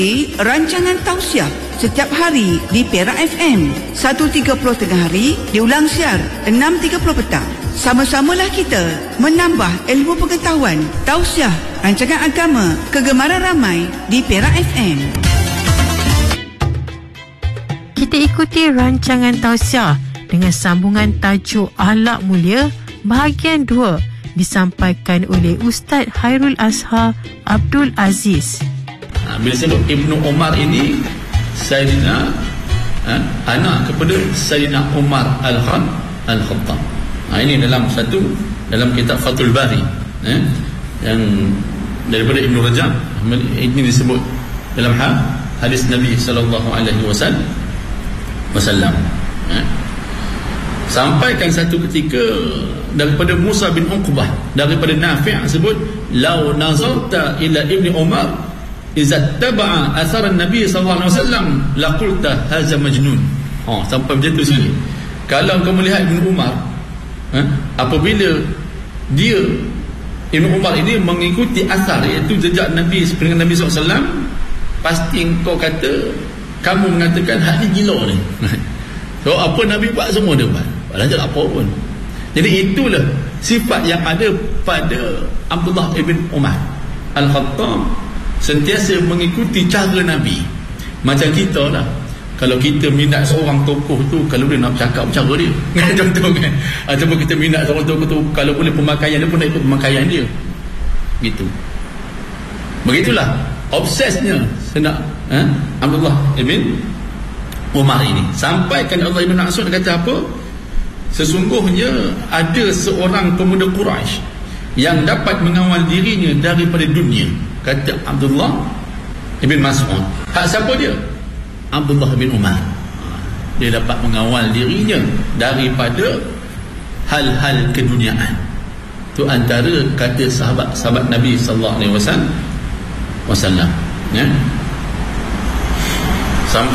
Rancangan tausiah setiap hari di Perak FM 1.30 tengah hari, diulang siar 6.30 petang. Sama-samalah kita menambah ilmu pengetahuan. Tausiah, rancangan agama kegemaran ramai di Perak FM. Kita ikuti rancangan tausiah dengan sambungan tajuk Akhlak Mulia bahagian 2 disampaikan oleh Ustaz Hairul Azhar Abdul Aziz. Bila sebut Ibnu Umar ini Sayyidina anak kepada Sayyidina Umar Al-Khattab. Ini dalam kitab Fathul Bari yang daripada Ibnu Rajab. Ini disebut dalam hadis Nabi sallallahu alaihi wasallam. Sampaikan satu ketika daripada Musa bin Uqbah, daripada Nafi' sebut law nazarta ila Ibni Umar iza taba'a athar Nabi sallallahu alaihi wasallam laqulta hadza majnun. Sampai macam tu sekali. Kalau kau melihat Ibn Umar, apabila dia Ibn Umar ini mengikuti asar, iaitu jejak Nabi dengan Nabi SAW, pasti kau kata, kamu mengatakan hak ni gila ni. So apa Nabi buat semua dia buat, tak apa pun. Jadi itulah sifat yang ada pada Abdullah ibn Umar Al-Khattab, sentiasa mengikuti cara Nabi. Macam kita lah, kalau kita minat seorang tokoh tu, kalau dia nak bercakap cara dia contoh kan, ataupun kita minat seorang tokoh tu, kalau boleh pemakaian dia pun nak ikut pemakaian dia gitu. Begitulah obsesnya senak Abdullah ibn Umar ini. Sampaikan Allah ibn Mas'ud kata apa? Sesungguhnya ada seorang pemuda Quraisy yang dapat mengawal dirinya daripada dunia, kata Abdullah ibn Mas'ud. Hak siapa dia? Abdullah bin Umar. Dia dapat mengawal dirinya daripada hal-hal keduniaan. Itu antara kata sahabat-sahabat Nabi sallallahu alaihi wasallam.